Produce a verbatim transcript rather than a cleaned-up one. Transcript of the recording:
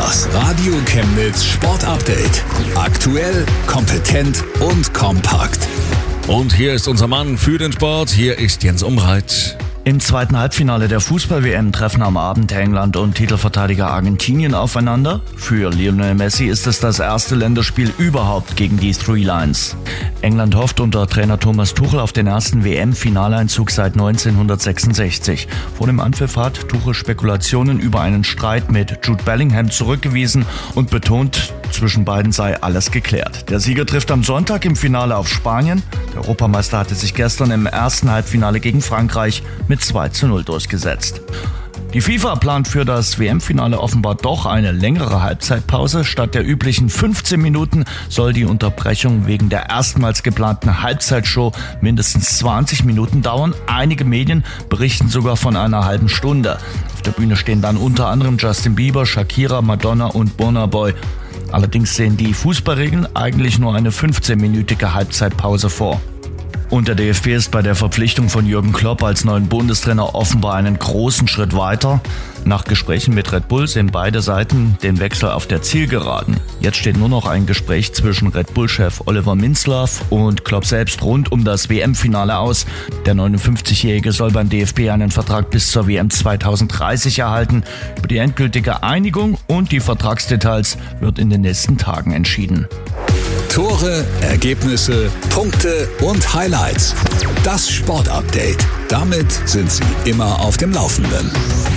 Das Radio Chemnitz Sport Update. Aktuell, kompetent und kompakt. Und hier ist unser Mann für den Sport. Hier ist Jens Umreit. Im zweiten Halbfinale der Fußball-W M treffen am Abend England und Titelverteidiger Argentinien aufeinander. Für Lionel Messi ist es das erste Länderspiel überhaupt gegen die Three Lions. England hofft unter Trainer Thomas Tuchel auf den ersten W M-Finaleinzug seit neunzehnhundertsechsundsechzig. Vor dem Anpfiff hat Tuchel Spekulationen über einen Streit mit Jude Bellingham zurückgewiesen und betont, zwischen beiden sei alles geklärt. Der Sieger trifft am Sonntag im Finale auf Spanien. Der Europameister hatte sich gestern im ersten Halbfinale gegen Frankreich mit zwei zu null durchgesetzt. Die FIFA plant für das W M-Finale offenbar doch eine längere Halbzeitpause. Statt der üblichen fünfzehn Minuten soll die Unterbrechung wegen der erstmals geplanten Halbzeitshow mindestens zwanzig Minuten dauern. Einige Medien berichten sogar von einer halben Stunde. Auf der Bühne stehen dann unter anderem Justin Bieber, Shakira, Madonna und Burna Boy. Allerdings sehen die Fußballregeln eigentlich nur eine fünfzehnminütige Halbzeitpause vor. Und der D F B ist bei der Verpflichtung von Jürgen Klopp als neuen Bundestrainer offenbar einen großen Schritt weiter. Nach Gesprächen mit Red Bull sehen beide Seiten den Wechsel auf der Zielgeraden. Jetzt steht nur noch ein Gespräch zwischen Red Bull-Chef Oliver Minzlaff und Klopp selbst rund um das W M-Finale aus. Der neunundfünfzigjährige soll beim D F B einen Vertrag bis zur W M zweitausenddreißig erhalten. Über die endgültige Einigung und die Vertragsdetails wird in den nächsten Tagen entschieden. Tore, Ergebnisse, Punkte und Highlights. Das Sport Update. Damit sind Sie immer auf dem Laufenden.